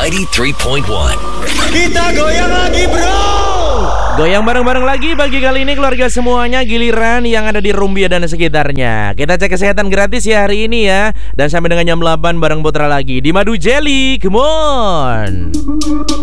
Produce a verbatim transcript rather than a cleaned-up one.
ninety-three point one. Kita goyang lagi, bro. Goyang bareng-bareng lagi pagi kali ini keluarga semuanya, giliran yang ada di Rumbia dan sekitarnya. Kita cek kesehatan gratis ya hari ini ya. Dan sampai dengan jam delapan bareng Putra lagi di Madu Jelly. Come on.